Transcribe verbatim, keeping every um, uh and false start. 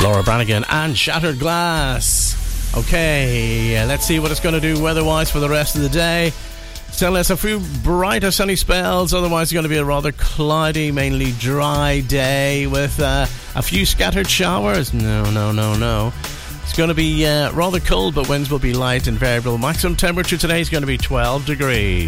Laura Branigan and Shattered Glass. Okay, let's see what it's going to do weather-wise for the rest of the day. Still, there's a few brighter sunny spells. Otherwise, it's going to be a rather cloudy, mainly dry day with uh, a few scattered showers. No, no, no, no. It's going to be uh, rather cold, but winds will be light and variable. Maximum temperature today is going to be twelve degrees.